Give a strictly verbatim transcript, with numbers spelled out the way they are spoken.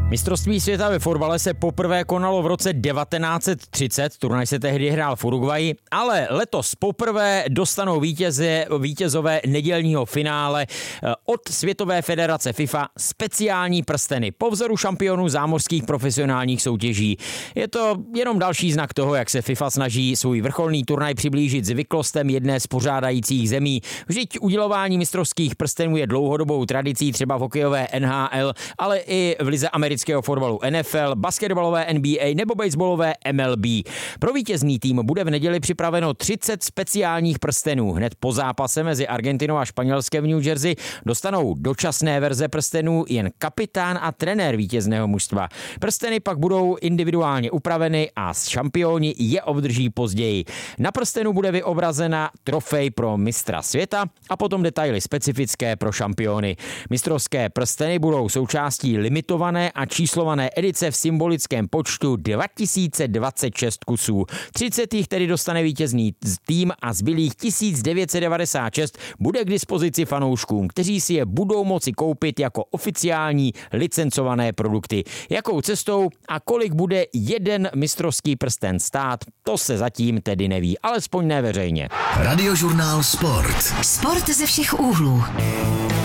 Mistrovství světa ve fotbale se poprvé konalo v roce devatenáct set třicet, turnaj se tehdy hrál v Uruguayi, ale letos poprvé dostanou vítěze, vítězové nedělního finále od Světové federace FIFA speciální prsteny po vzoru šampionů zámořských profesionálních soutěží. Je to jenom další znak toho, jak se FIFA snaží svůj vrcholný turnaj přiblížit zvyklostem jedné z pořádajících zemí. Vždyť udělování mistrovských prstenů je dlouhodobou tradicí třeba v hokejové N H L, ale i v lize amerického fotbalu N F L, basketbalové N B A nebo baseballové M L B. Pro vítězný tým bude v neděli připraveno třicet speciálních prstenů. Hned po zápase mezi Argentinou a Španělskem v New Jersey dostanou dočasné verze prstenů jen kapitán a trenér vítězného mužstva. Prsteny pak budou individuálně upraveny a šampioni je obdrží později. Na prstenu bude vyobrazena trofej pro mistra světa a potom detaily specifické pro šampiony. Mistrovské prsteny budou součástí limitované a číslované edice v symbolickém počtu dva tisíce dvacet šest kusů. třicet jich tedy dostane vítězný tým a zbylých tisíc devět set devadesát šest bude k dispozici fanouškům, kteří si je budou moci koupit jako oficiální licencované produkty. Jakou cestou a kolik bude jeden mistrovský prsten stát, to se zatím tedy neví, alespoň ne veřejně. Radiožurnál Sport. Sport ze všech úhlů.